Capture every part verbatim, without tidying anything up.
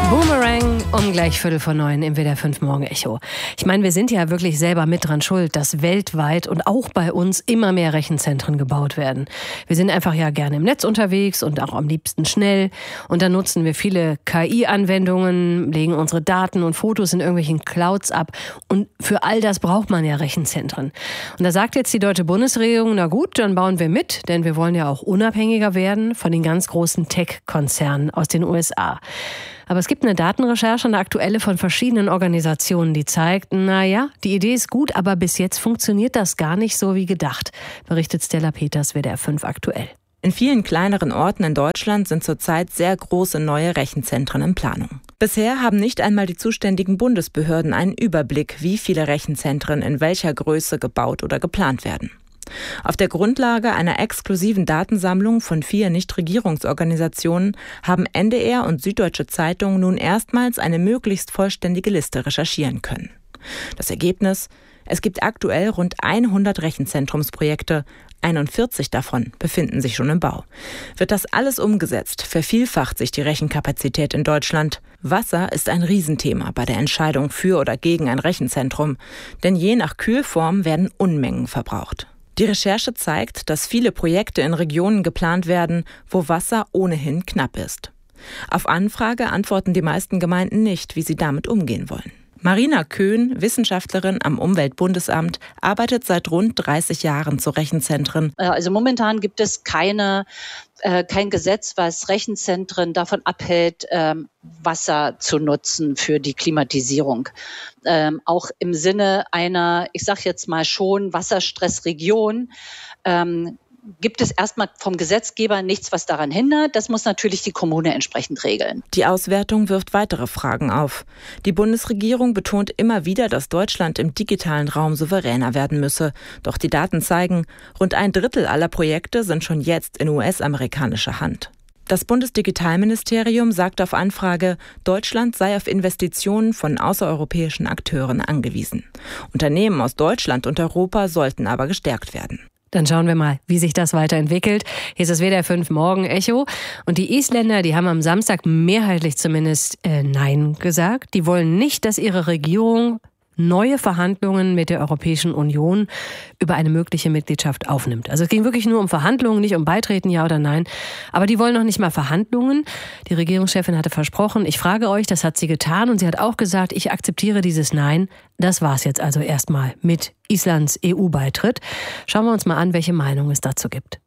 Boomerang um gleich Viertel vor neun im W D R fünf Morgen Echo. Ich meine, wir sind ja wirklich selber mit dran schuld, dass weltweit und auch bei uns immer mehr Rechenzentren gebaut werden. Wir sind einfach ja gerne im Netz unterwegs und auch am liebsten schnell. Und dann nutzen wir viele K I-Anwendungen, legen unsere Daten und Fotos in irgendwelchen Clouds ab. Und für all das braucht man ja Rechenzentren. Und da sagt jetzt die deutsche Bundesregierung, na gut, dann bauen wir mit, denn wir wollen ja auch unabhängiger werden von den ganz großen Tech-Konzernen aus den U S A. Aber es gibt eine Datenrecherche, eine aktuelle von verschiedenen Organisationen, die zeigt, naja, die Idee ist gut, aber bis jetzt funktioniert das gar nicht so wie gedacht, berichtet Stella Peters, W D R fünf aktuell. In vielen kleineren Orten in Deutschland sind zurzeit sehr große neue Rechenzentren in Planung. Bisher haben nicht einmal die zuständigen Bundesbehörden einen Überblick, wie viele Rechenzentren in welcher Größe gebaut oder geplant werden. Auf der Grundlage einer exklusiven Datensammlung von vier Nichtregierungsorganisationen haben N D R und Süddeutsche Zeitung nun erstmals eine möglichst vollständige Liste recherchieren können. Das Ergebnis? Es gibt aktuell rund hundert Rechenzentrumsprojekte, einundvierzig davon befinden sich schon im Bau. Wird das alles umgesetzt, vervielfacht sich die Rechenkapazität in Deutschland. Wasser ist ein Riesenthema bei der Entscheidung für oder gegen ein Rechenzentrum, denn je nach Kühlform werden Unmengen verbraucht. Die Recherche zeigt, dass viele Projekte in Regionen geplant werden, wo Wasser ohnehin knapp ist. Auf Anfrage antworten die meisten Gemeinden nicht, wie sie damit umgehen wollen. Marina Köhn, Wissenschaftlerin am Umweltbundesamt, arbeitet seit rund dreißig Jahren zu Rechenzentren. Also momentan gibt es keine, äh, kein Gesetz, was Rechenzentren davon abhält, ähm, Wasser zu nutzen für die Klimatisierung. Ähm, auch im Sinne einer, ich sage jetzt mal schon, Wasserstressregion, ähm, gibt es erstmal vom Gesetzgeber nichts, was daran hindert. Das muss natürlich die Kommune entsprechend regeln. Die Auswertung wirft weitere Fragen auf. Die Bundesregierung betont immer wieder, dass Deutschland im digitalen Raum souveräner werden müsse. Doch die Daten zeigen, rund ein Drittel aller Projekte sind schon jetzt in U S-amerikanischer Hand. Das Bundesdigitalministerium sagt auf Anfrage, Deutschland sei auf Investitionen von außereuropäischen Akteuren angewiesen. Unternehmen aus Deutschland und Europa sollten aber gestärkt werden. Dann schauen wir mal, wie sich das weiterentwickelt. Hier ist das W D R fünf Morgen Echo. Und die Isländer, die haben am Samstag mehrheitlich zumindest äh, Nein gesagt. Die wollen nicht, dass ihre Regierung neue Verhandlungen mit der Europäischen Union über eine mögliche Mitgliedschaft aufnimmt. Also es ging wirklich nur um Verhandlungen, nicht um Beitreten, ja oder nein. Aber die wollen noch nicht mal Verhandlungen. Die Regierungschefin hatte versprochen, ich frage euch, das hat sie getan. Und sie hat auch gesagt, ich akzeptiere dieses Nein. Das war's jetzt also erstmal mit Islands E U-Beitritt. Schauen wir uns mal an, welche Meinung es dazu gibt.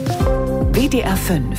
W D R fünf.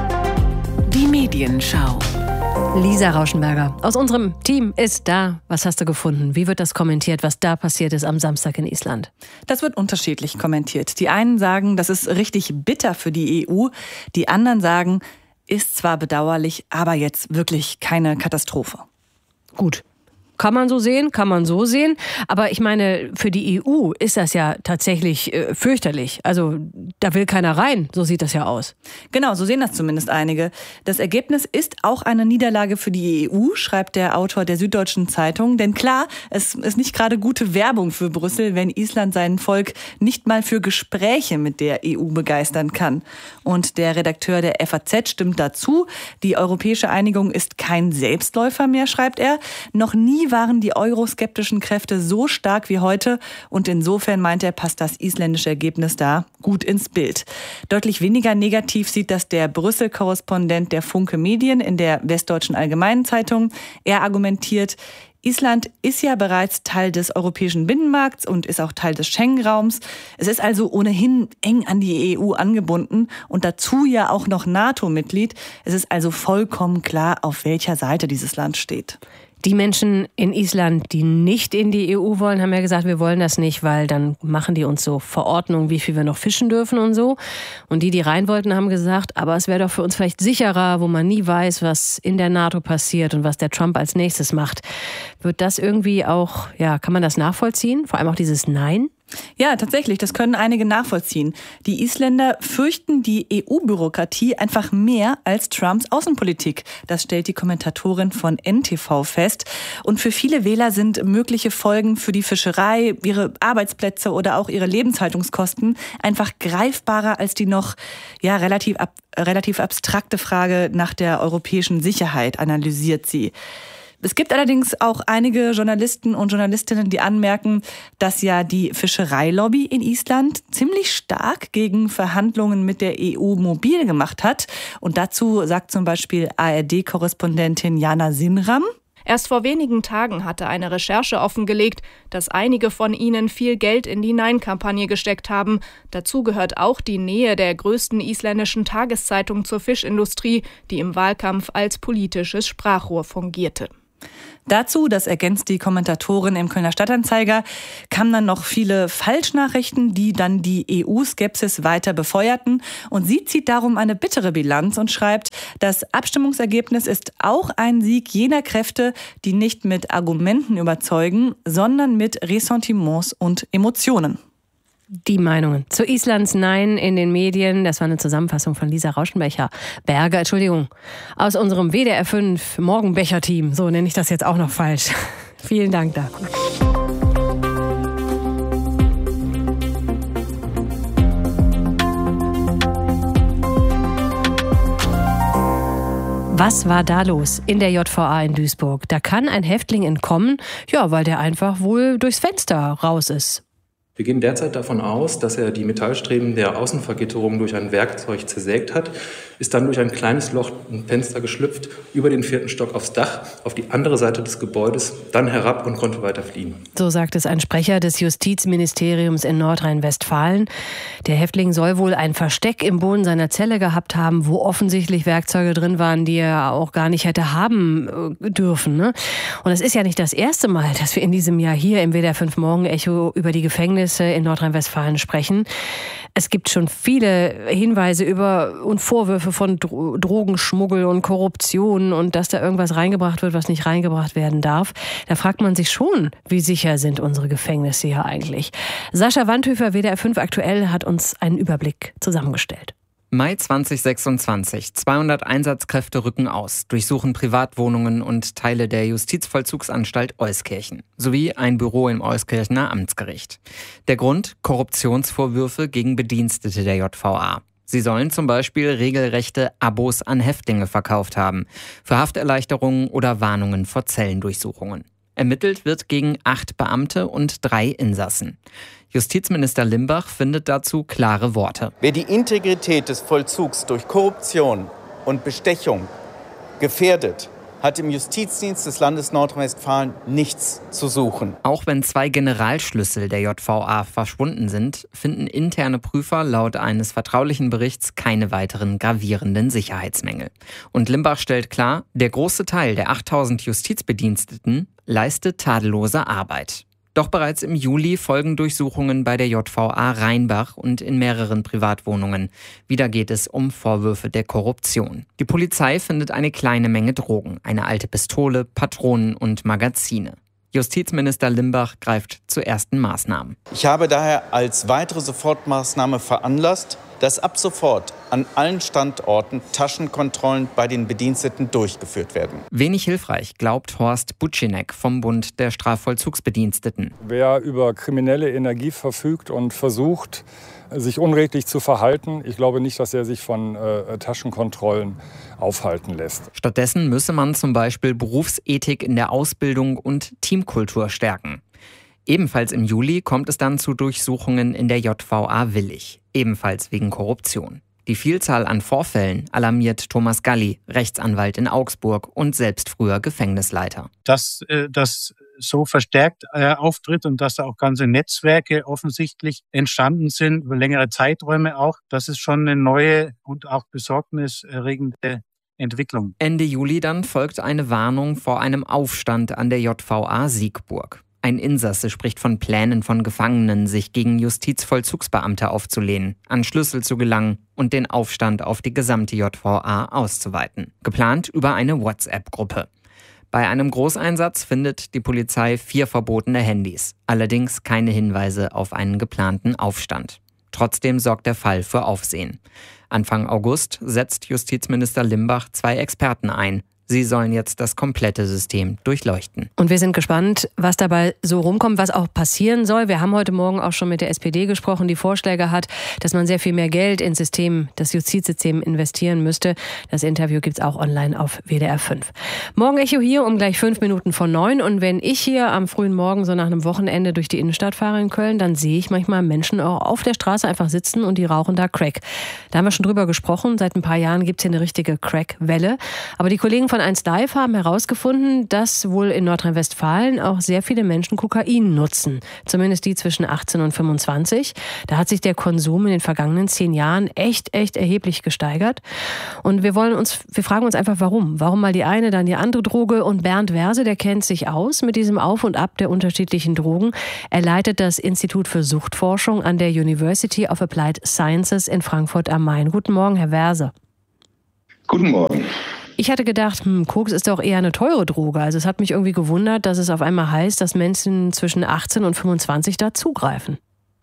Die Medienschau. Lisa Rauschenberger aus unserem Team ist da. Was hast du gefunden? Wie wird das kommentiert, was da passiert ist am Samstag in Island? Das wird unterschiedlich kommentiert. Die einen sagen, das ist richtig bitter für die E U. Die anderen sagen, ist zwar bedauerlich, aber jetzt wirklich keine Katastrophe. Gut. Kann man so sehen, kann man so sehen. Aber ich meine, für die E U ist das ja tatsächlich äh, fürchterlich. Also da will keiner rein, so sieht das ja aus. Genau, so sehen das zumindest einige. Das Ergebnis ist auch eine Niederlage für die E U, schreibt der Autor der Süddeutschen Zeitung. Denn klar, es ist nicht gerade gute Werbung für Brüssel, wenn Island sein Volk nicht mal für Gespräche mit der E U begeistern kann. Und der Redakteur der F A Z stimmt dazu. Die europäische Einigung ist kein Selbstläufer mehr, schreibt er. Noch nie waren die euroskeptischen Kräfte so stark wie heute und insofern meint er, passt das isländische Ergebnis da gut ins Bild. Deutlich weniger negativ sieht das der Brüssel-Korrespondent der Funke Medien in der Westdeutschen Allgemeinen Zeitung. Er argumentiert, Island ist ja bereits Teil des europäischen Binnenmarkts und ist auch Teil des Schengen-Raums. Es ist also ohnehin eng an die E U angebunden und dazu ja auch noch NATO-Mitglied. Es ist also vollkommen klar, auf welcher Seite dieses Land steht. Die Menschen in Island, die nicht in die E U wollen, haben ja gesagt, wir wollen das nicht, weil dann machen die uns so Verordnungen, wie viel wir noch fischen dürfen und so. Und die, die rein wollten, haben gesagt, aber es wäre doch für uns vielleicht sicherer, wo man nie weiß, was in der NATO passiert und was der Trump als nächstes macht. Wird das irgendwie auch, ja, kann man das nachvollziehen? Vor allem auch dieses Nein? Ja, tatsächlich, das können einige nachvollziehen. Die Isländer fürchten die E U-Bürokratie einfach mehr als Trumps Außenpolitik. Das stellt die Kommentatorin von N T V fest. Und für viele Wähler sind mögliche Folgen für die Fischerei, ihre Arbeitsplätze oder auch ihre Lebenshaltungskosten einfach greifbarer als die noch ja, relativ, ab, relativ abstrakte Frage nach der europäischen Sicherheit, analysiert sie. Es gibt allerdings auch einige Journalisten und Journalistinnen, die anmerken, dass ja die Fischereilobby in Island ziemlich stark gegen Verhandlungen mit der E U mobil gemacht hat. Und dazu sagt zum Beispiel A R D-Korrespondentin Jana Sinram: Erst vor wenigen Tagen hatte eine Recherche offengelegt, dass einige von ihnen viel Geld in die Nein-Kampagne gesteckt haben. Dazu gehört auch die Nähe der größten isländischen Tageszeitung zur Fischindustrie, die im Wahlkampf als politisches Sprachrohr fungierte. Dazu, das ergänzt die Kommentatorin im Kölner Stadtanzeiger, kamen dann noch viele Falschnachrichten, die dann die E U-Skepsis weiter befeuerten. Und sie zieht darum eine bittere Bilanz und schreibt, das Abstimmungsergebnis ist auch ein Sieg jener Kräfte, die nicht mit Argumenten überzeugen, sondern mit Ressentiments und Emotionen. Die Meinungen zu Islands Nein in den Medien, das war eine Zusammenfassung von Lisa Rauschenbecher-Berger, Entschuldigung, aus unserem W D R fünf Morgenbecher-Team, so nenne ich das jetzt auch noch falsch. Vielen Dank dafür. Was war da los in der J V A in Duisburg? Da kann ein Häftling entkommen, ja, weil der einfach wohl durchs Fenster raus ist. Wir gehen derzeit davon aus, dass er die Metallstreben der Außenvergitterung durch ein Werkzeug zersägt hat, ist dann durch ein kleines Loch im Fenster geschlüpft, über den vierten Stock aufs Dach, auf die andere Seite des Gebäudes, dann herab und konnte weiter fliehen. So sagt es ein Sprecher des Justizministeriums in Nordrhein-Westfalen. Der Häftling soll wohl ein Versteck im Boden seiner Zelle gehabt haben, wo offensichtlich Werkzeuge drin waren, die er auch gar nicht hätte haben dürfen. Ne? Und es ist ja nicht das erste Mal, dass wir in diesem Jahr hier im W D R fünf Morgenecho über die Gefängnisse in Nordrhein-Westfalen sprechen. Es gibt schon viele Hinweise über und Vorwürfe von Dro- Drogenschmuggel und Korruption und dass da irgendwas reingebracht wird, was nicht reingebracht werden darf. Da fragt man sich schon, wie sicher sind unsere Gefängnisse hier eigentlich? Sascha Wandhöfer, W D R fünf aktuell, hat uns einen Überblick zusammengestellt. Mai zweitausendsechsundzwanzig. zweihundert Einsatzkräfte rücken aus, durchsuchen Privatwohnungen und Teile der Justizvollzugsanstalt Euskirchen sowie ein Büro im Euskirchener Amtsgericht. Der Grund? Korruptionsvorwürfe gegen Bedienstete der J V A. Sie sollen zum Beispiel regelrechte Abos an Häftlinge verkauft haben, für Hafterleichterungen oder Warnungen vor Zellendurchsuchungen. Ermittelt wird gegen acht Beamte und drei Insassen. Justizminister Limbach findet dazu klare Worte. Wer die Integrität des Vollzugs durch Korruption und Bestechung gefährdet, hat im Justizdienst des Landes Nordrhein-Westfalen nichts zu suchen. Auch wenn zwei Generalschlüssel der J V A verschwunden sind, finden interne Prüfer laut eines vertraulichen Berichts keine weiteren gravierenden Sicherheitsmängel. Und Limbach stellt klar, der große Teil der achttausend Justizbediensteten leistet tadellose Arbeit. Doch bereits im Juli folgen Durchsuchungen bei der J V A Rheinbach und in mehreren Privatwohnungen. Wieder geht es um Vorwürfe der Korruption. Die Polizei findet eine kleine Menge Drogen, eine alte Pistole, Patronen und Magazine. Justizminister Limbach greift zu ersten Maßnahmen. Ich habe daher als weitere Sofortmaßnahme veranlasst, dass ab sofort an allen Standorten Taschenkontrollen bei den Bediensteten durchgeführt werden. Wenig hilfreich, glaubt Horst Bucinek vom Bund der Strafvollzugsbediensteten. Wer über kriminelle Energie verfügt und versucht, sich unredlich zu verhalten, ich glaube nicht, dass er sich von äh, Taschenkontrollen aufhalten lässt. Stattdessen müsse man zum Beispiel Berufsethik in der Ausbildung und Teamkultur stärken. Ebenfalls im Juli kommt es dann zu Durchsuchungen in der J V A Willich, ebenfalls wegen Korruption. Die Vielzahl an Vorfällen alarmiert Thomas Galli, Rechtsanwalt in Augsburg und selbst früher Gefängnisleiter. Dass äh, das so verstärkt äh, auftritt und dass da auch ganze Netzwerke offensichtlich entstanden sind, über längere Zeiträume auch, das ist schon eine neue und auch besorgniserregende Entwicklung. Ende Juli dann folgt eine Warnung vor einem Aufstand an der J V A Siegburg. Ein Insasse spricht von Plänen von Gefangenen, sich gegen Justizvollzugsbeamte aufzulehnen, an Schlüssel zu gelangen und den Aufstand auf die gesamte J V A auszuweiten. Geplant über eine WhatsApp-Gruppe. Bei einem Großeinsatz findet die Polizei vier verbotene Handys, allerdings keine Hinweise auf einen geplanten Aufstand. Trotzdem sorgt der Fall für Aufsehen. Anfang August setzt Justizminister Limbach zwei Experten ein. Sie sollen jetzt das komplette System durchleuchten. Und wir sind gespannt, was dabei so rumkommt, was auch passieren soll. Wir haben heute Morgen auch schon mit der S P D gesprochen, die Vorschläge hat, dass man sehr viel mehr Geld ins System, das Justizsystem investieren müsste. Das Interview gibt's auch online auf W D R fünf. Morgen Echo hier um gleich fünf Minuten vor neun. Und wenn ich hier am frühen Morgen so nach einem Wochenende durch die Innenstadt fahre in Köln, dann sehe ich manchmal Menschen auch auf der Straße einfach sitzen und die rauchen da Crack. Da haben wir schon drüber gesprochen. Seit ein paar Jahren gibt's hier eine richtige Crack-Welle. Aber die Kollegen von eins Live haben herausgefunden, dass wohl in Nordrhein-Westfalen auch sehr viele Menschen Kokain nutzen. Zumindest die zwischen achtzehn und fünfundzwanzig. Da hat sich der Konsum in den vergangenen zehn Jahren echt, echt erheblich gesteigert. Und wir wollen uns, wir fragen uns einfach, warum? Warum mal die eine, dann die andere Droge? Und Bernd Werse, der kennt sich aus mit diesem Auf und Ab der unterschiedlichen Drogen. Er leitet das Institut für Suchtforschung an der University of Applied Sciences in Frankfurt am Main. Guten Morgen, Herr Werse. Guten Morgen. Ich hatte gedacht, hm, Koks ist doch eher eine teure Droge. Also es hat mich irgendwie gewundert, dass es auf einmal heißt, dass Menschen zwischen achtzehn und fünfundzwanzig da zugreifen.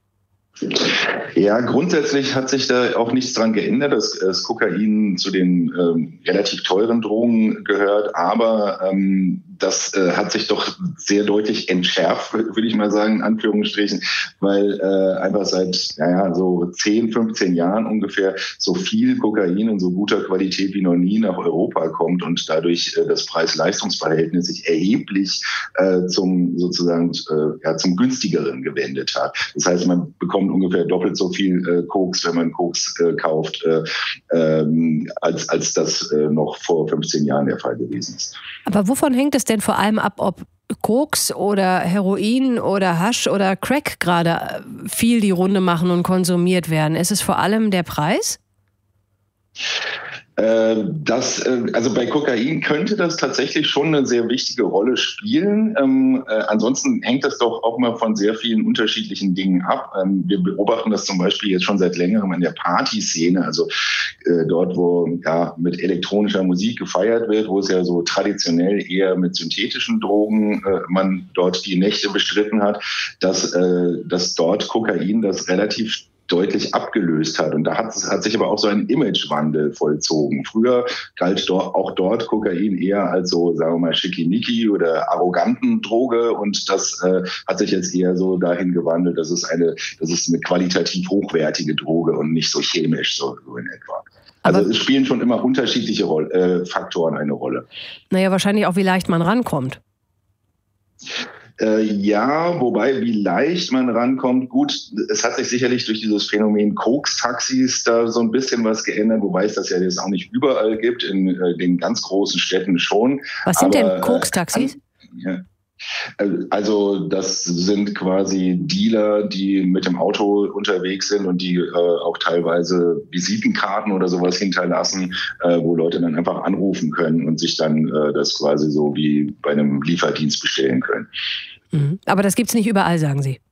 Ja, grundsätzlich hat sich da auch nichts dran geändert, dass das Kokain zu den ähm, relativ teuren Drogen gehört, aber ähm, das äh, hat sich doch sehr deutlich entschärft, würde ich mal sagen, in Anführungsstrichen, weil äh, einfach seit naja, so zehn, fünfzehn Jahren ungefähr so viel Kokain in so guter Qualität wie noch nie nach Europa kommt und dadurch äh, das Preis-Leistungs-Verhältnis sich erheblich äh, zum sozusagen äh, ja, zum günstigeren gewendet hat. Das heißt, man bekommt ungefähr doppelt so viel äh, Koks, wenn man Koks äh, kauft, äh, ähm, als, als das äh, noch vor fünfzehn Jahren der Fall gewesen ist. Aber wovon hängt es denn vor allem ab, ob Koks oder Heroin oder Hasch oder Crack gerade viel die Runde machen und konsumiert werden? Ist es vor allem der Preis? Das, also bei Kokain könnte das tatsächlich schon eine sehr wichtige Rolle spielen. Ähm, äh, ansonsten hängt das doch auch mal von sehr vielen unterschiedlichen Dingen ab. Ähm, wir beobachten das zum Beispiel jetzt schon seit längerem in der Partyszene, also äh, dort, wo ja mit elektronischer Musik gefeiert wird, wo es ja so traditionell eher mit synthetischen Drogen äh, man dort die Nächte bestritten hat, dass, äh, dass dort Kokain das relativ deutlich abgelöst hat. Und da hat, hat sich aber auch so ein Imagewandel vollzogen. Früher galt dort, auch dort Kokain eher als so, sagen wir mal, schickimicki oder arroganten Droge. Und das äh, hat sich jetzt eher so dahin gewandelt, dass es eine, das ist eine qualitativ hochwertige Droge und nicht so chemisch, so, so in etwa. Also aber es spielen schon immer unterschiedliche Roll- äh, Faktoren eine Rolle. Naja, wahrscheinlich auch, wie leicht man rankommt. Äh, ja, wobei, wie leicht man rankommt, gut, es hat sich sicherlich durch dieses Phänomen Koks-Taxis da so ein bisschen was geändert, wobei es das ja jetzt auch nicht überall gibt, in äh, den ganz großen Städten schon. Was sind Aber, denn Koks-Taxis? Äh, ja. Also das sind quasi Dealer, die mit dem Auto unterwegs sind und die äh, auch teilweise Visitenkarten oder sowas hinterlassen, äh, wo Leute dann einfach anrufen können und sich dann äh, das quasi so wie bei einem Lieferdienst bestellen können. Mhm. Aber das gibt's nicht überall, sagen Sie?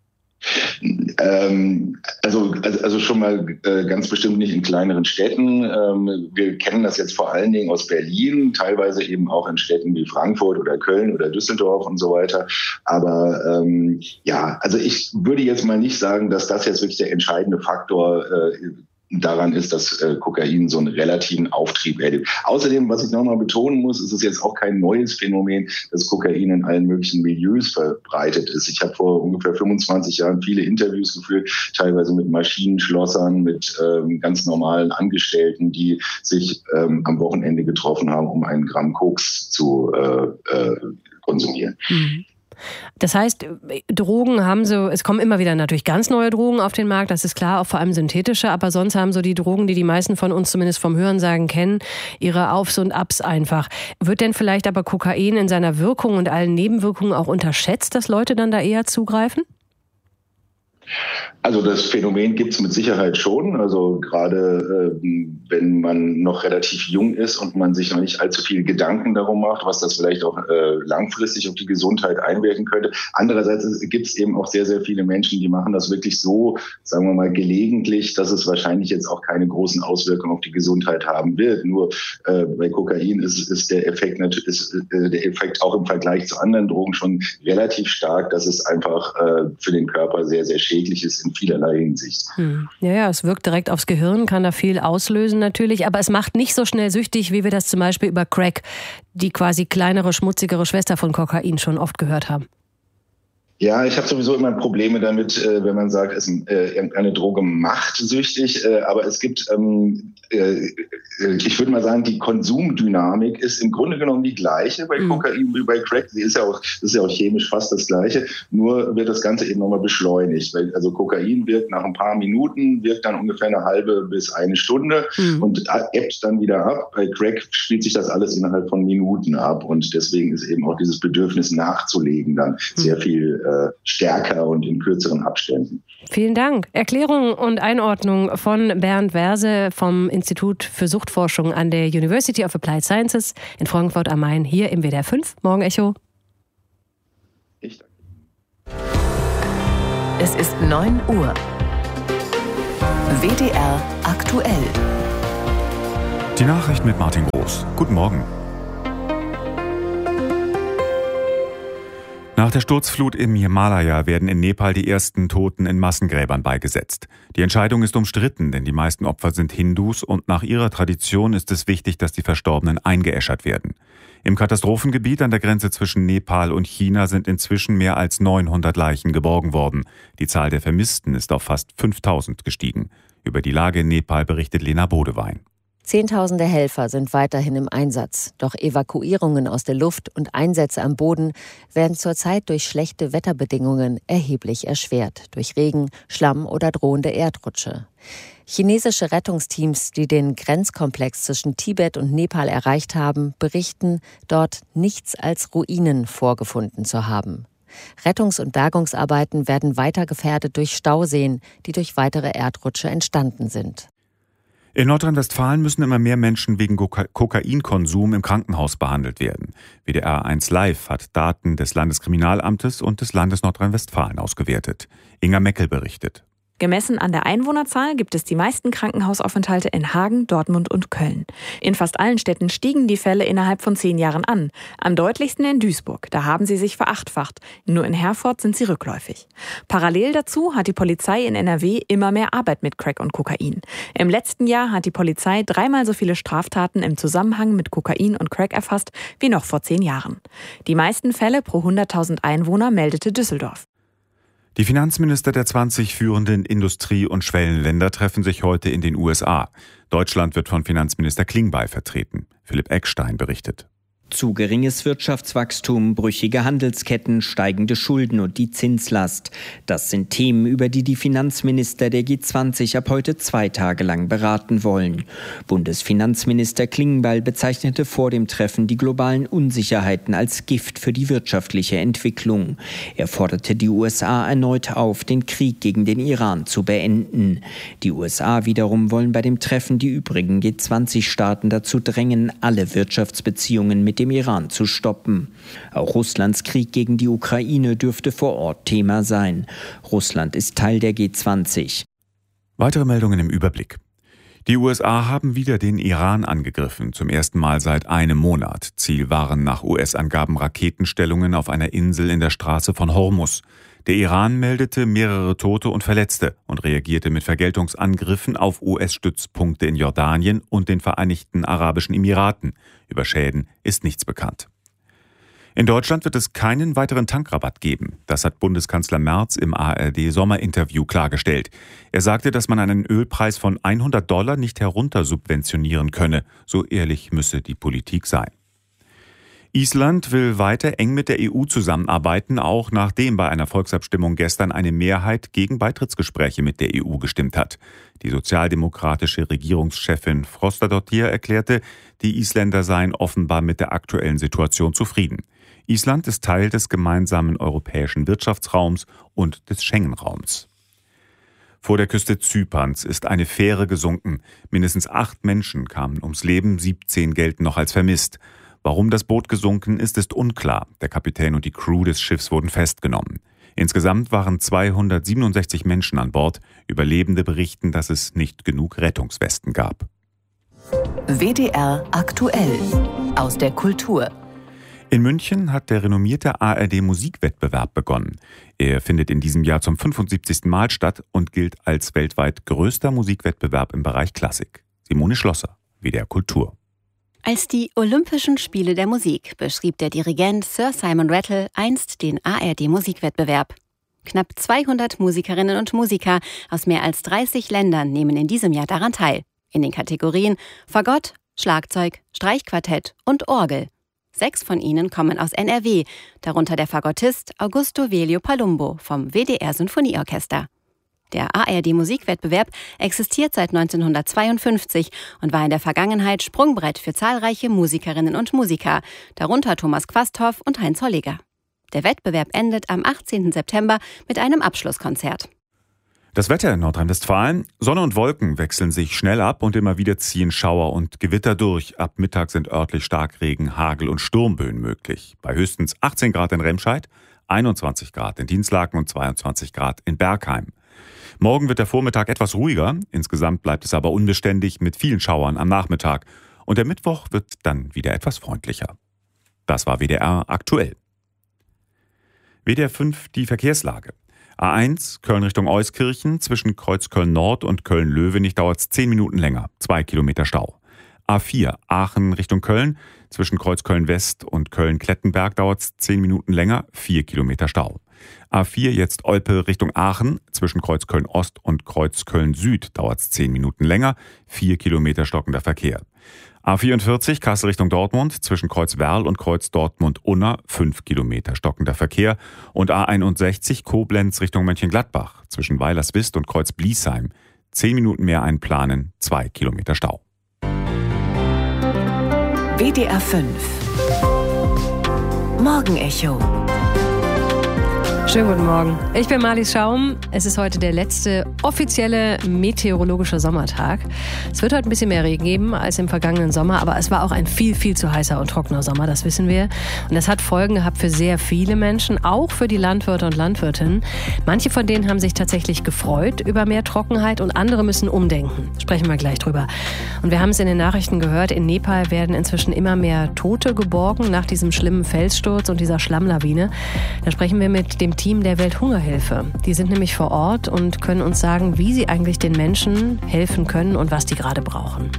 Ähm, also, also, also schon mal äh, ganz bestimmt nicht in kleineren Städten. Ähm, wir kennen das jetzt vor allen Dingen aus Berlin, teilweise eben auch in Städten wie Frankfurt oder Köln oder Düsseldorf und so weiter. Aber ähm, ja, also ich würde jetzt mal nicht sagen, dass das jetzt wirklich der entscheidende Faktor äh, daran ist, dass äh, Kokain so einen relativen Auftrieb erlebt. Außerdem, was ich nochmal betonen muss, ist es jetzt auch kein neues Phänomen, dass Kokain in allen möglichen Milieus verbreitet ist. Ich habe vor ungefähr fünfundzwanzig Jahren viele Interviews geführt, teilweise mit Maschinenschlossern, mit ähm, ganz normalen Angestellten, die sich ähm, am Wochenende getroffen haben, um einen Gramm Koks zu äh, äh, konsumieren. Mhm. Das heißt, Drogen haben so, es kommen immer wieder natürlich ganz neue Drogen auf den Markt, das ist klar, auch vor allem synthetische, aber sonst haben so die Drogen, die die meisten von uns zumindest vom Hörensagen kennen, ihre Aufs und Abs einfach. Wird denn vielleicht aber Kokain in seiner Wirkung und allen Nebenwirkungen auch unterschätzt, dass Leute dann da eher zugreifen? Also das Phänomen gibt es mit Sicherheit schon. Also gerade äh, wenn man noch relativ jung ist und man sich noch nicht allzu viel Gedanken darum macht, was das vielleicht auch äh, langfristig auf die Gesundheit einwirken könnte. Andererseits gibt es eben auch sehr, sehr viele Menschen, die machen das wirklich so, sagen wir mal, gelegentlich, dass es wahrscheinlich jetzt auch keine großen Auswirkungen auf die Gesundheit haben wird. Nur äh, bei Kokain ist, ist der Effekt natürlich ist äh, der Effekt auch im Vergleich zu anderen Drogen schon relativ stark, dass es einfach äh, für den Körper sehr, sehr schädlich ist in vielerlei Hinsicht. Hm. Ja, ja, es wirkt direkt aufs Gehirn, kann da viel auslösen natürlich, aber es macht nicht so schnell süchtig, wie wir das zum Beispiel über Crack, die quasi kleinere, schmutzigere Schwester von Kokain, schon oft gehört haben. Ja, ich habe sowieso immer Probleme damit, äh, wenn man sagt, es, äh, irgendeine Droge macht süchtig. Äh, aber es gibt, ähm, äh, ich würde mal sagen, die Konsumdynamik ist im Grunde genommen die gleiche bei mhm. Kokain wie bei Crack. Sie ist ja auch, das ist ja auch chemisch fast das Gleiche. Nur wird das Ganze eben nochmal beschleunigt. Weil, also Kokain wirkt nach ein paar Minuten, wirkt dann ungefähr eine halbe bis eine Stunde mhm. und ebbt dann wieder ab. Bei Crack spielt sich das alles innerhalb von Minuten ab. Und deswegen ist eben auch dieses Bedürfnis nachzulegen dann mhm. sehr viel stärker und in kürzeren Abständen. Vielen Dank. Erklärung und Einordnung von Bernd Werse vom Institut für Suchtforschung an der University of Applied Sciences in Frankfurt am Main, hier im W D R fünf Morgenecho. Ich danke. Es ist neun Uhr. W D R aktuell. Die Nachricht mit Martin Groß. Guten Morgen. Nach der Sturzflut im Himalaya werden in Nepal die ersten Toten in Massengräbern beigesetzt. Die Entscheidung ist umstritten, denn die meisten Opfer sind Hindus und nach ihrer Tradition ist es wichtig, dass die Verstorbenen eingeäschert werden. Im Katastrophengebiet an der Grenze zwischen Nepal und China sind inzwischen mehr als neunhundert Leichen geborgen worden. Die Zahl der Vermissten ist auf fast fünftausend gestiegen. Über die Lage in Nepal berichtet Lena Bodewein. Zehntausende Helfer sind weiterhin im Einsatz. Doch Evakuierungen aus der Luft und Einsätze am Boden werden zurzeit durch schlechte Wetterbedingungen erheblich erschwert. Durch Regen, Schlamm oder drohende Erdrutsche. Chinesische Rettungsteams, die den Grenzkomplex zwischen Tibet und Nepal erreicht haben, berichten, dort nichts als Ruinen vorgefunden zu haben. Rettungs- und Bergungsarbeiten werden weiter gefährdet durch Stauseen, die durch weitere Erdrutsche entstanden sind. In Nordrhein-Westfalen müssen immer mehr Menschen wegen Koka- Kokainkonsum im Krankenhaus behandelt werden. W D R eins Live hat Daten des Landeskriminalamtes und des Landes Nordrhein-Westfalen ausgewertet. Inga Meckel berichtet. Gemessen an der Einwohnerzahl gibt es die meisten Krankenhausaufenthalte in Hagen, Dortmund und Köln. In fast allen Städten stiegen die Fälle innerhalb von zehn Jahren an. Am deutlichsten in Duisburg, da haben sie sich verachtfacht. Nur in Herford sind sie rückläufig. Parallel dazu hat die Polizei in N R W immer mehr Arbeit mit Crack und Kokain. Im letzten Jahr hat die Polizei dreimal so viele Straftaten im Zusammenhang mit Kokain und Crack erfasst wie noch vor zehn Jahren. Die meisten Fälle pro hunderttausend Einwohner meldete Düsseldorf. Die Finanzminister der zwanzig führenden Industrie- und Schwellenländer treffen sich heute in den U S A. Deutschland wird von Finanzminister Klingbeil vertreten. Philipp Eckstein berichtet. Zu geringes Wirtschaftswachstum, brüchige Handelsketten, steigende Schulden und die Zinslast. Das sind Themen, über die die Finanzminister der G zwanzig ab heute zwei Tage lang beraten wollen. Bundesfinanzminister Klingbeil bezeichnete vor dem Treffen die globalen Unsicherheiten als Gift für die wirtschaftliche Entwicklung. Er forderte die U S A erneut auf, den Krieg gegen den Iran zu beenden. Die U S A wiederum wollen bei dem Treffen die übrigen G zwanzig Staaten dazu drängen, alle Wirtschaftsbeziehungen mit dem Iran zu stoppen. Auch Russlands Krieg gegen die Ukraine dürfte vor Ort Thema sein. Russland ist Teil der G zwanzig. Weitere Meldungen im Überblick. Die U S A haben wieder den Iran angegriffen, zum ersten Mal seit einem Monat. Ziel waren nach U S-Angaben Raketenstellungen auf einer Insel in der Straße von Hormuz. Der Iran meldete mehrere Tote und Verletzte und reagierte mit Vergeltungsangriffen auf U S-Stützpunkte in Jordanien und den Vereinigten Arabischen Emiraten. Über Schäden ist nichts bekannt. In Deutschland wird es keinen weiteren Tankrabatt geben. Das hat Bundeskanzler Merz im A R D-Sommerinterview klargestellt. Er sagte, dass man einen Ölpreis von hundert Dollar nicht heruntersubventionieren könne. So ehrlich müsse die Politik sein. Island will weiter eng mit der E U zusammenarbeiten, auch nachdem bei einer Volksabstimmung gestern eine Mehrheit gegen Beitrittsgespräche mit der E U gestimmt hat. Die sozialdemokratische Regierungschefin Frostadóttir erklärte, die Isländer seien offenbar mit der aktuellen Situation zufrieden. Island ist Teil des gemeinsamen europäischen Wirtschaftsraums und des Schengen-Raums. Vor der Küste Zyperns ist eine Fähre gesunken. Mindestens acht Menschen kamen ums Leben, siebzehn gelten noch als vermisst. Warum das Boot gesunken ist, ist unklar. Der Kapitän und die Crew des Schiffs wurden festgenommen. Insgesamt waren zweihundertsiebenundsechzig Menschen an Bord. Überlebende berichten, dass es nicht genug Rettungswesten gab. W D R aktuell aus der Kultur. In München hat der renommierte A R D-Musikwettbewerb begonnen. Er findet in diesem Jahr zum fünfundsiebzigsten Mal statt und gilt als weltweit größter Musikwettbewerb im Bereich Klassik. Simone Schlosser, W D R Kultur. Als die Olympischen Spiele der Musik beschrieb der Dirigent Sir Simon Rattle einst den A R D-Musikwettbewerb. Knapp zweihundert Musikerinnen und Musiker aus mehr als dreißig Ländern nehmen in diesem Jahr daran teil. In den Kategorien Fagott, Schlagzeug, Streichquartett und Orgel. Sechs von ihnen kommen aus N R W, darunter der Fagottist Augusto Velio Palumbo vom W D R Sinfonieorchester. Der A R D-Musikwettbewerb existiert seit neunzehnhundertzweiundfünfzig und war in der Vergangenheit Sprungbrett für zahlreiche Musikerinnen und Musiker, darunter Thomas Quasthoff und Heinz Holliger. Der Wettbewerb endet am achtzehnten September mit einem Abschlusskonzert. Das Wetter in Nordrhein-Westfalen: Sonne und Wolken wechseln sich schnell ab und immer wieder ziehen Schauer und Gewitter durch. Ab Mittag sind örtlich Starkregen, Hagel und Sturmböen möglich. Bei höchstens achtzehn Grad in Remscheid, einundzwanzig Grad in Dinslaken und zweiundzwanzig Grad in Bergheim. Morgen wird der Vormittag etwas ruhiger. Insgesamt bleibt es aber unbeständig mit vielen Schauern am Nachmittag. Und der Mittwoch wird dann wieder etwas freundlicher. Das war W D R aktuell. W D R fünf, die Verkehrslage. A eins, Köln Richtung Euskirchen, zwischen Kreuzköln Nord und Köln-Löwenich dauert es zehn Minuten länger, zwei Kilometer Stau. A vier, Aachen Richtung Köln, zwischen Kreuzköln West und Köln-Klettenberg dauert es zehn Minuten länger, vier Kilometer Stau. A vier, jetzt Olpe Richtung Aachen, zwischen Kreuzköln Ost und Kreuzköln Süd dauert es zehn Minuten länger, vier Kilometer stockender Verkehr. A vierundvierzig, Kassel Richtung Dortmund, zwischen Kreuz Werl und Kreuz Dortmund-Unna, fünf Kilometer stockender Verkehr. Und A einundsechzig, Koblenz Richtung Mönchengladbach, zwischen Weilerswist und Kreuz Bliesheim, zehn Minuten mehr einplanen, zwei Kilometer Stau. W D R fünf Morgenecho. Schönen guten Morgen. Ich bin Marlies Schaum. Es ist heute der letzte offizielle meteorologische Sommertag. Es wird heute ein bisschen mehr Regen geben als im vergangenen Sommer, aber es war auch ein viel, viel zu heißer und trockener Sommer, das wissen wir. Und das hat Folgen gehabt für sehr viele Menschen, auch für die Landwirte und Landwirtinnen. Manche von denen haben sich tatsächlich gefreut über mehr Trockenheit und andere müssen umdenken. Sprechen wir gleich drüber. Und wir haben es in den Nachrichten gehört, in Nepal werden inzwischen immer mehr Tote geborgen nach diesem schlimmen Felssturz und dieser Schlammlawine. Da sprechen wir mit dem Team der Welthungerhilfe. Die sind nämlich vor Ort und können uns sagen, wie sie eigentlich den Menschen helfen können und was die gerade brauchen.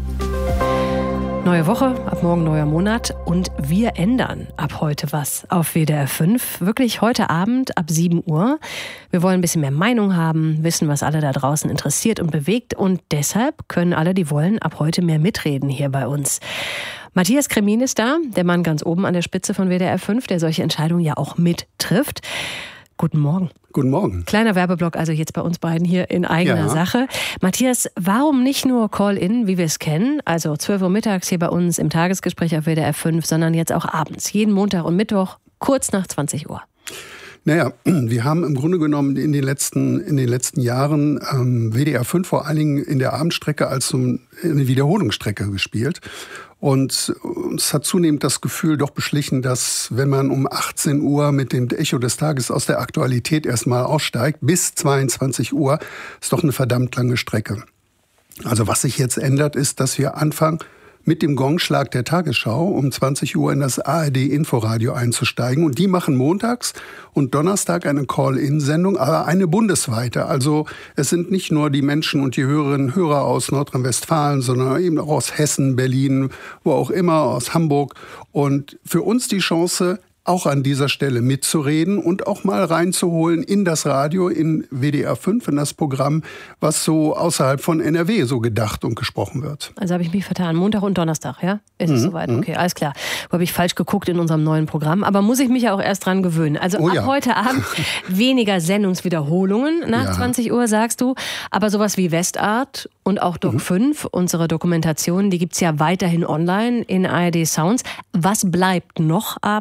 Neue Woche, ab morgen neuer Monat und wir ändern ab heute was auf W D R fünf. Wirklich heute Abend ab sieben Uhr. Wir wollen ein bisschen mehr Meinung haben, wissen, was alle da draußen interessiert und bewegt und deshalb können alle, die wollen, ab heute mehr mitreden hier bei uns. Matthias Kremin ist da, der Mann ganz oben an der Spitze von W D R fünf, der solche Entscheidungen ja auch mittrifft. Guten Morgen. Guten Morgen. Kleiner Werbeblock also jetzt bei uns beiden hier in eigener ja. Sache. Matthias, warum nicht nur Call-In, wie wir es kennen, also zwölf Uhr mittags hier bei uns im Tagesgespräch auf W D R fünf, sondern jetzt auch abends, jeden Montag und Mittwoch, kurz nach zwanzig Uhr? Naja, wir haben im Grunde genommen in den letzten, in den letzten Jahren ähm, W D R fünf vor allen Dingen in der Abendstrecke als so eine Wiederholungsstrecke gespielt. Und uns hat zunehmend das Gefühl doch beschlichen, dass wenn man um achtzehn Uhr mit dem Echo des Tages aus der Aktualität erstmal aussteigt, bis zweiundzwanzig Uhr, ist doch eine verdammt lange Strecke. Also was sich jetzt ändert, ist, dass wir anfangen, mit dem Gongschlag der Tagesschau um zwanzig Uhr in das A R D-Inforadio einzusteigen. Und die machen montags und Donnerstag eine Call-In-Sendung, aber eine bundesweite. Also es sind nicht nur die Menschen und die Hörerinnen und Hörer aus Nordrhein-Westfalen, sondern eben auch aus Hessen, Berlin, wo auch immer, aus Hamburg. Und für uns die Chance, auch an dieser Stelle mitzureden und auch mal reinzuholen in das Radio, in W D R fünf, in das Programm, was so außerhalb von N R W so gedacht und gesprochen wird. Also habe ich mich vertan. Montag und Donnerstag, ja? Ist mhm. es soweit? Okay, alles klar. Wo habe ich falsch geguckt in unserem neuen Programm. Aber muss ich mich ja auch erst dran gewöhnen. Also oh, ab ja. heute Abend weniger Sendungswiederholungen nach ja. zwanzig Uhr, sagst du. Aber sowas wie Westart und auch Doc mhm. fünf, unsere Dokumentation, die gibt es ja weiterhin online in A R D Sounds. Was bleibt noch abends?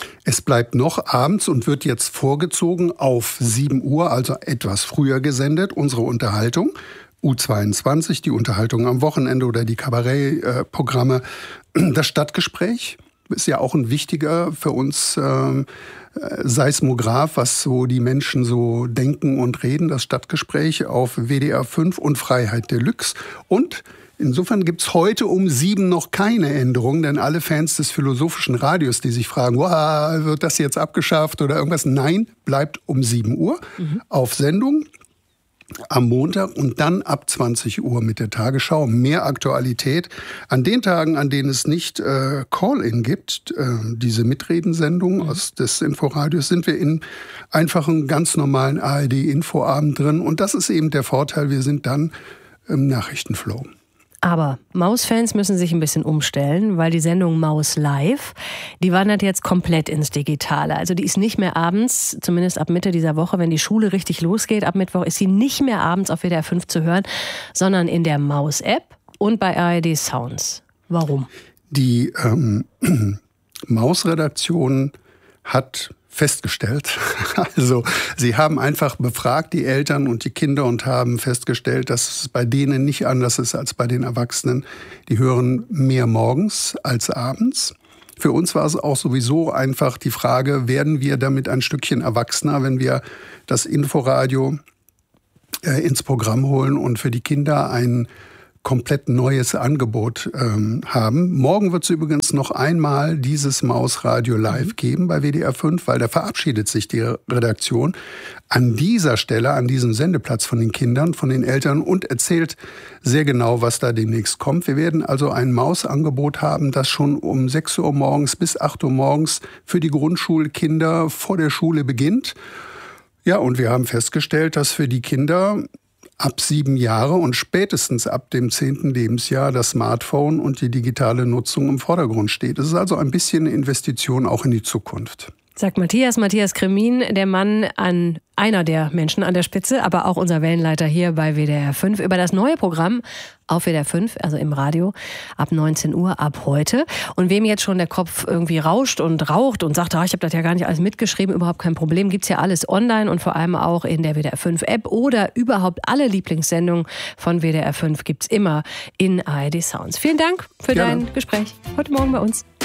Es bleibt noch abends und wird jetzt vorgezogen auf sieben Uhr, also etwas früher gesendet, unsere Unterhaltung. U zweiundzwanzig, die Unterhaltung am Wochenende oder die Kabarettprogramme. Das Stadtgespräch ist ja auch ein wichtiger für uns äh, Seismograph, was so die Menschen so denken und reden. Das Stadtgespräch auf W D R fünf und Freiheit Deluxe. Und insofern gibt's heute um sieben noch keine Änderung, denn alle Fans des philosophischen Radios, die sich fragen, wow, wird das jetzt abgeschafft oder irgendwas? Nein, bleibt um sieben Uhr mhm. auf Sendung. Am Montag und dann ab zwanzig Uhr mit der Tagesschau. Mehr Aktualität. An den Tagen, an denen es nicht äh, Call-In gibt, äh, diese Mitredensendung mhm. aus des Inforadios, sind wir in einfachen, ganz normalen A R D-Infoabend drin. Und das ist eben der Vorteil, wir sind dann im Nachrichtenflow. Aber Maus-Fans müssen sich ein bisschen umstellen, weil die Sendung Maus Live, die wandert jetzt komplett ins Digitale. Also die ist nicht mehr abends, zumindest ab Mitte dieser Woche, wenn die Schule richtig losgeht, ab Mittwoch ist sie nicht mehr abends auf W D R fünf zu hören, sondern in der Maus-App und bei A R D Sounds. Warum? Die ähm, Maus-Redaktion hat festgestellt. Also sie haben einfach befragt, die Eltern und die Kinder, und haben festgestellt, dass es bei denen nicht anders ist als bei den Erwachsenen. Die hören mehr morgens als abends. Für uns war es auch sowieso einfach die Frage, werden wir damit ein Stückchen erwachsener, wenn wir das Inforadio äh, ins Programm holen und für die Kinder ein komplett neues Angebot ähm, haben. Morgen wird es übrigens noch einmal dieses Mausradio live geben bei W D R fünf, weil da verabschiedet sich die Redaktion an dieser Stelle, an diesem Sendeplatz von den Kindern, von den Eltern und erzählt sehr genau, was da demnächst kommt. Wir werden also ein Mausangebot haben, das schon um sechs Uhr morgens bis acht Uhr morgens für die Grundschulkinder vor der Schule beginnt. Ja, und wir haben festgestellt, dass für die Kinder ab sieben Jahre und spätestens ab dem zehnten Lebensjahr das Smartphone und die digitale Nutzung im Vordergrund steht. Es ist also ein bisschen eine Investition auch in die Zukunft. Sagt Matthias, Matthias Kremin, der Mann an einer der Menschen an der Spitze, aber auch unser Wellenleiter hier bei W D R fünf, über das neue Programm auf W D R fünf, also im Radio, ab neunzehn Uhr, ab heute. Und wem jetzt schon der Kopf irgendwie rauscht und raucht und sagt, ah, ich habe das ja gar nicht alles mitgeschrieben, überhaupt kein Problem, gibt's ja alles online und vor allem auch in der W D R fünf App oder überhaupt alle Lieblingssendungen von W D R fünf gibt's immer in A R D Sounds. Vielen Dank für Gerne. dein Gespräch heute Morgen bei uns.